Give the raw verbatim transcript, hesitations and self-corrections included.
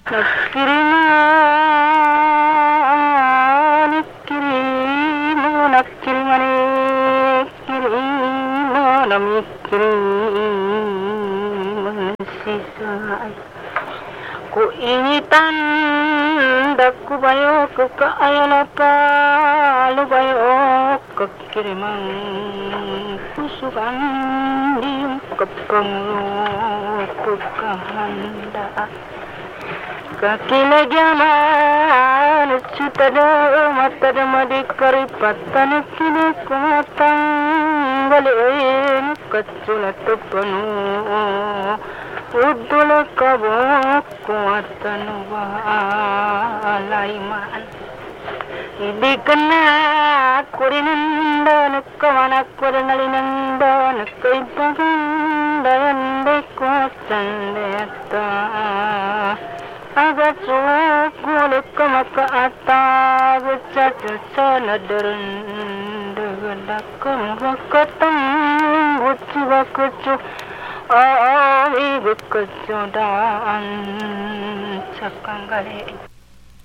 Nakiriman, nakiriman, nakiriman, nakiriman, nakiriman sisay. Ku initan daku bayo ke ayalapa lubayo ke kirimang kusukan di kepengu kehanda kakila jaman citada mata madi karipatan kini kumatang balik kecula tepenu udul kabuk kuatan walaiman idi kena kurinanda nakamana kurinalинанда nakaipagan dayande kuasandeta aga cukul kamaka ata becaca nadarun dagadakan bakatang guci bakucu Ay, bukod sodaan sa kanggali.